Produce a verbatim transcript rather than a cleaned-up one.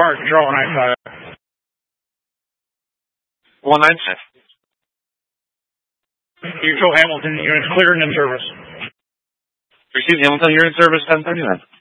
Fire Control one nine five. one nine five. Control Hamilton, units cleared and in service. Receive Hamilton, you're in service ten thirty-nine.